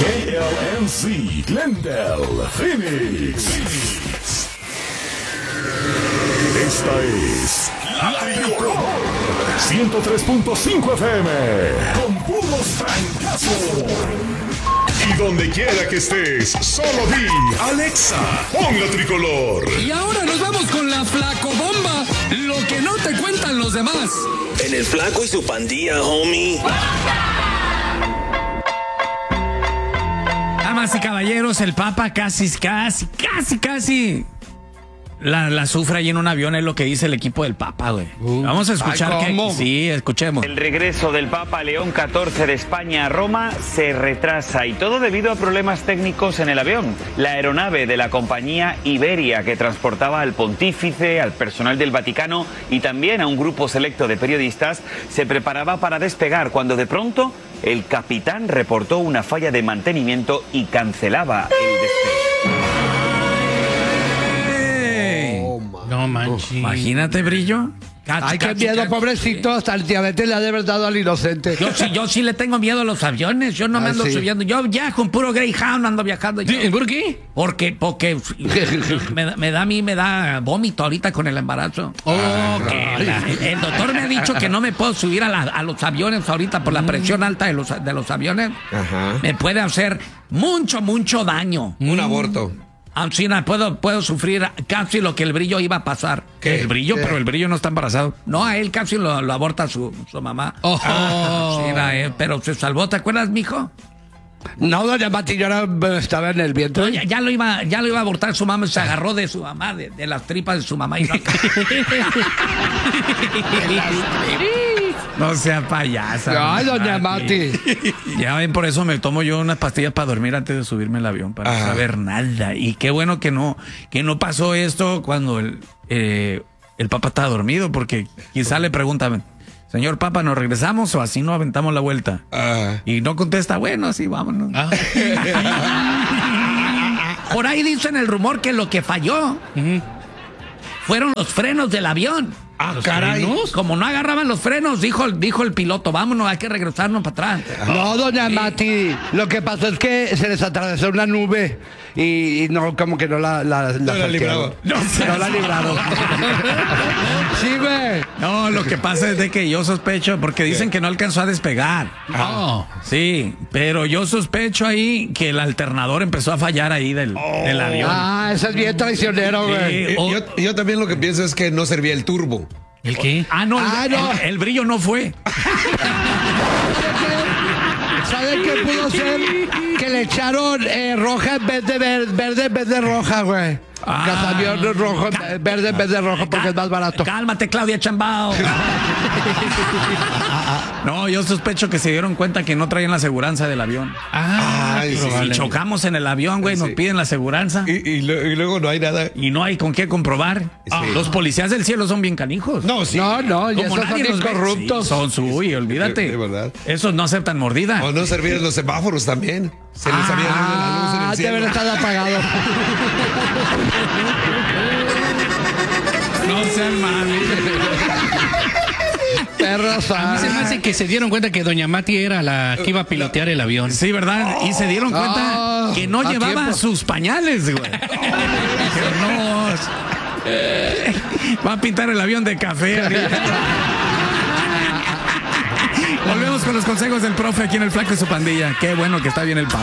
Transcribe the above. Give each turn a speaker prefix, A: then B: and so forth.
A: KLNC, Glendale, Phoenix. Esta es La Tricolor 103.5 FM con puros francazos. Y donde quiera que estés, solo di Alexa, pon La Tricolor.
B: Y ahora nos vamos con la Flacobomba, lo que no te cuentan los demás.
C: En el Flaco y su pandilla, homie.
D: Damas y caballeros, el Papa casi la sufre ahí en un avión, es lo que dice el equipo del Papa, güey. Vamos a escuchar sí, escuchemos.
E: El regreso del Papa León XIV de España a Roma se retrasa y todo debido a problemas técnicos en el avión. La aeronave de la compañía Iberia, que transportaba al pontífice, al personal del Vaticano y también a un grupo selecto de periodistas, se preparaba para despegar cuando de pronto el capitán reportó una falla de mantenimiento y cancelaba el despegue.
D: No manches. Imagínate, Brillo.
F: Ay, qué miedo, pobrecito. Hasta el diabetes le ha de haber dado al inocente.
D: Yo sí le tengo miedo a los aviones. Yo no me ando subiendo. Yo viajo en puro Greyhound, ando viajando.
B: ¿Por qué?
D: Porque me da vómito ahorita con el embarazo. El doctor me ha dicho que no me puedo subir a los aviones ahorita por la presión alta de los aviones. Ajá. Me puede hacer mucho daño.
G: Un aborto.
D: Ancina, puedo sufrir casi lo que el Brillo iba a pasar.
G: ¿Qué?
D: El Brillo, pero el Brillo no está embarazado. No, a él casi lo aborta su mamá. Pero se salvó, ¿te acuerdas, mijo?
F: No, doña Mati, yo estaba en el vientre.
D: No, ya lo iba a abortar su mamá, se agarró de su mamá, de las tripas de su mamá. Y no sea payasa.
F: Ay, doña Mati.
D: Ya ven, por eso me tomo yo unas pastillas para dormir antes de subirme al avión, para no saber nada. Y qué bueno que no pasó esto cuando el Papa estaba dormido, porque quizá le preguntan: señor Papa, ¿nos regresamos o así no aventamos la vuelta? Y no contesta, bueno, así vámonos. Por ahí dicen el rumor que lo que falló fueron los frenos del avión.
F: Caray.
D: Como no agarraban los frenos, dijo el piloto: vámonos, hay que regresarnos para atrás.
F: No, doña Mati, lo que pasó es que se les atravesó una nube y no, como que no la libraron. No la libraron. Sí, güey.
D: No, lo que pasa es de que yo sospecho, porque dicen que no alcanzó a despegar. Sí, pero yo sospecho ahí que el alternador empezó a fallar ahí del avión.
F: Ese es bien traicionero, güey.
G: Yo también lo que pienso es que no servía el turbo.
D: ¿El qué? No. El Brillo no fue.
F: ¿Sabe qué pudo ser? Que le echaron roja en vez de verde en vez de roja, güey. Casabión rojo, verde en vez de rojo, porque es más barato.
D: Cálmate, Claudia Chambao. No, yo sospecho que se dieron cuenta que no traían la aseguranza del avión. Y chocamos en el avión, güey, nos piden la aseguranza.
G: Y luego no hay nada.
D: Y no hay con qué comprobar. Los policías del cielo son bien canijos.
F: No, y esos son bien corruptos.
D: Son olvídate.
G: De verdad.
D: Esos no aceptan mordida.
G: O no servían los semáforos también. Se les había dado la luz en el cielo.
F: Debe estar apagado.
D: No sean malos.
F: Perros.
B: A mí se me hace que se dieron cuenta que doña Mati era la que iba a pilotear el avión.
D: Sí, ¿verdad? Y se dieron cuenta que no llevaba sus pañales, güey. Va a pintar el avión de café. Volvemos con los consejos del profe aquí en el Flaco y su pandilla. Qué bueno que está bien el Papa.